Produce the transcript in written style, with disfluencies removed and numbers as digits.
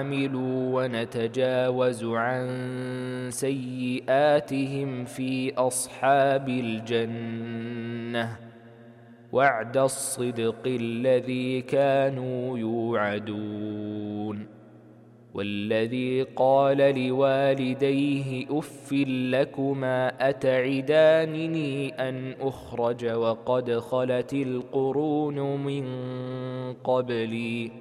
عملوا ونتجاوز عن سيئاتهم في أصحاب الجنة وعد الصدق الذي كانوا يوعدون. والذي قال لوالديه أف لكما أتعدانني أن أخرج وقد خلت القرون من قبلي